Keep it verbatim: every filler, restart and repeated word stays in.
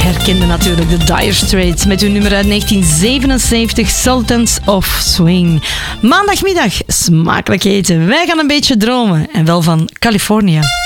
herkende natuurlijk de Dire Straits met hun nummer uit negentien zevenenzeventig, Sultans of Swing. Maandagmiddag, smakelijk eten. Wij gaan een beetje dromen en wel van Californië.